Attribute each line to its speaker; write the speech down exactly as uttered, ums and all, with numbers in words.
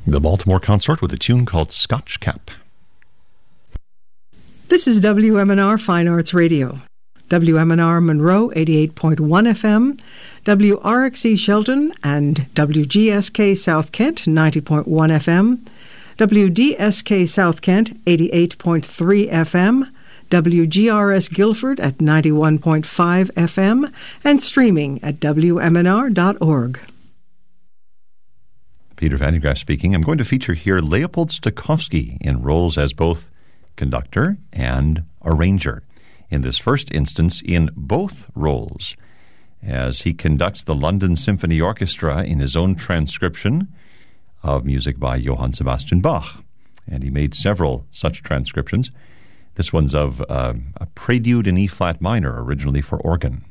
Speaker 1: The Baltimore Consort with a tune called Scotch Cap.
Speaker 2: This is W M N R Fine Arts Radio. W M N R Monroe, eighty-eight point one F M, W R X E Shelton and W G S K South Kent, ninety point one F M, W D S K South Kent, eighty-eight point three F M, W G R S Guilford at ninety-one point five F M, and streaming at W M N R dot org.
Speaker 1: Peter Van de Graaff speaking. I'm going to feature here Leopold Stokowski in roles as both conductor and arranger. In this first instance, in both roles, as he conducts the London Symphony Orchestra in his own transcription of music by Johann Sebastian Bach. And he made several such transcriptions. This one's of uh, a prelude in E-flat minor, originally for organ.